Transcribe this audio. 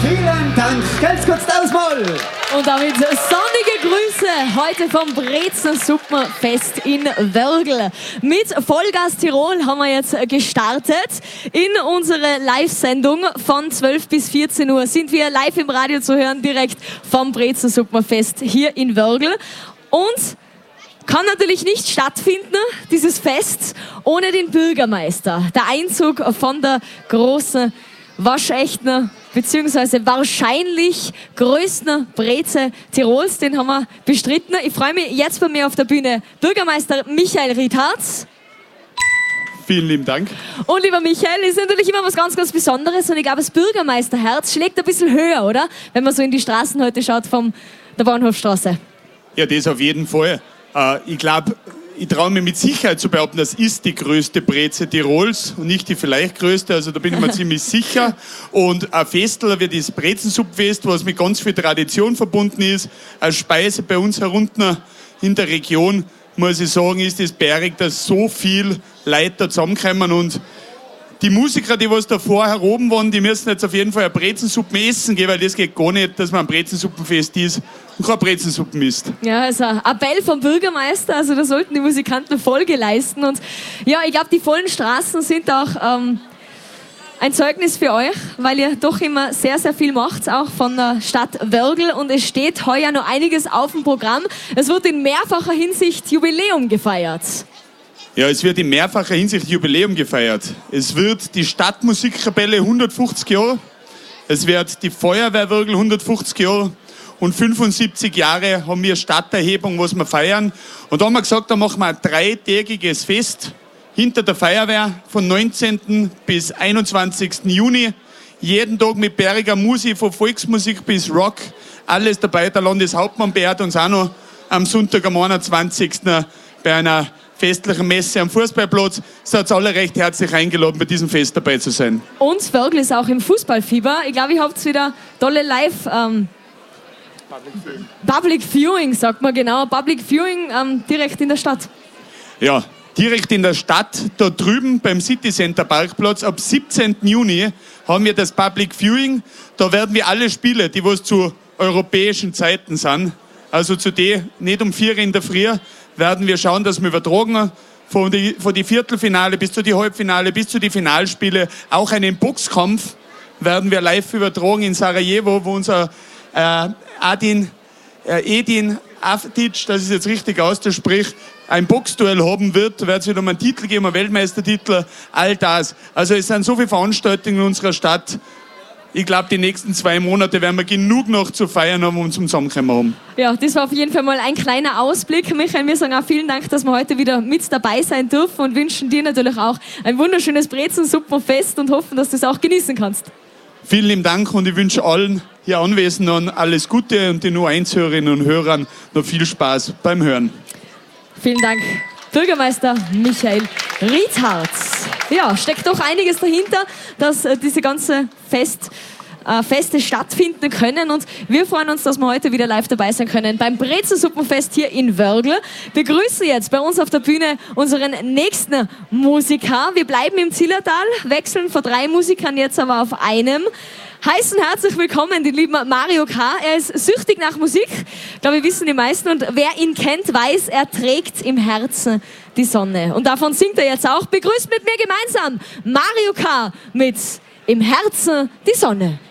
Vielen Dank. Ganz kurz Ausmal. Und damit sonnige Grüße heute vom Brezen Suppenfest in Wörgl. Mit Vollgas Tirol haben wir jetzt gestartet. In unsere Live-Sendung von 12 bis 14 Uhr sind wir live im Radio zu hören, direkt vom Brezen Suppenfest hier in Wörgl. Und kann natürlich nicht stattfinden, dieses Fest, ohne den Bürgermeister. Der Einzug von der großen, waschechten, beziehungsweise wahrscheinlich größten Breze Tirols, den haben wir bestritten. Ich freue mich jetzt bei mir auf der Bühne Bürgermeister Michael Rietharz. Vielen lieben Dank. Und lieber Michael, ist natürlich immer was ganz, ganz Besonderes und ich glaube, das Bürgermeisterherz schlägt ein bisschen höher, oder? Wenn man so in die Straßen heute schaut von der Bahnhofstraße. Ja, das auf jeden Fall. Ich glaube, ich traue mir mit Sicherheit zu behaupten, das ist die größte Breze Tirols und nicht die vielleicht größte, also da bin ich mir ziemlich sicher. Und ein Festel wie das Brezensuppenfest, was mit ganz viel Tradition verbunden ist, als Speise bei uns herunter in der Region, muss ich sagen, ist es beehrigt, dass so viel Leute da zusammenkommen und die Musiker, die was davor heroben waren, die müssen jetzt auf jeden Fall eine Brezensuppen essen gehen, weil das geht gar nicht, dass man am Brezensuppenfest ist und keine Brezensuppen isst. Ja, also ein Appell vom Bürgermeister, also da sollten die Musikanten Folge leisten. Und ja, ich glaube, die vollen Straßen sind auch ein Zeugnis für euch, weil ihr doch immer sehr, sehr viel macht, auch von der Stadt Wörgl. Und es steht heuer noch einiges auf dem Programm. Es wird in mehrfacher Hinsicht Jubiläum gefeiert. Ja, es wird in mehrfacher Hinsicht Jubiläum gefeiert. Es wird die Stadtmusikkapelle 150 Jahre, es wird die Feuerwehr Wörgl 150 Jahre und 75 Jahre haben wir Stadterhebung, was wir feiern. Und da haben wir gesagt, da machen wir ein dreitägiges Fest hinter der Feuerwehr von 19. bis 21. Juni. Jeden Tag mit bäriger Musik, von Volksmusik bis Rock, alles dabei. Der Landeshauptmann beehrt uns auch noch am Sonntag, am 21. bei einer festlichen Messe am Fußballplatz. Seid alle recht herzlich eingeladen, bei diesem Fest dabei zu sein. Und Wörgl ist auch im Fußballfieber. Ich glaube, ihr habt wieder tolle Public Viewing, sagt man genau. Public Viewing direkt in der Stadt. Ja, direkt in der Stadt, da drüben beim City Center Parkplatz. Ab 17. Juni haben wir das Public Viewing. Da werden wir alle Spiele, die was zu europäischen Zeiten sind, also zu denen nicht um 4 in der Früh, werden wir schauen, dass wir übertragen, von die Viertelfinale bis zu die Halbfinale, bis zu die Finalspiele. Auch einen Boxkampf werden wir live übertragen in Sarajevo, wo unser Edin Avdic, das ist jetzt richtig auszusprechen, ein Boxduell haben wird. Da wird es wieder mal einen Titel geben, einen Weltmeistertitel, all das. Also es sind so viele Veranstaltungen in unserer Stadt. Ich glaube, die nächsten 2 Monate werden wir genug noch zu feiern haben und zum Zusammenkommen haben. Ja, das war auf jeden Fall mal ein kleiner Ausblick. Michael, wir sagen auch vielen Dank, dass wir heute wieder mit dabei sein dürfen und wünschen dir natürlich auch ein wunderschönes Brezensuppenfest und hoffen, dass du es auch genießen kannst. Vielen lieben Dank und ich wünsche allen hier Anwesenden alles Gute und den U1-Hörerinnen und Hörern noch viel Spaß beim Hören. Vielen Dank, Bürgermeister Michael Rietharz. Ja, steckt doch einiges dahinter, dass diese ganze Feste stattfinden können und wir freuen uns, dass wir heute wieder live dabei sein können beim Brezensuppenfest hier in Wörgl. Begrüße jetzt bei uns auf der Bühne unseren nächsten Musiker. Wir bleiben im Zillertal, wechseln von 3 Musikern jetzt aber auf einem. Heißen herzlich willkommen den lieben Mario K. Er ist süchtig nach Musik, glaube ich, wissen die meisten. Und wer ihn kennt, weiß, er trägt im Herzen die Sonne. Und davon singt er jetzt auch. Begrüßt mit mir gemeinsam Mario K. mit Im Herzen die Sonne.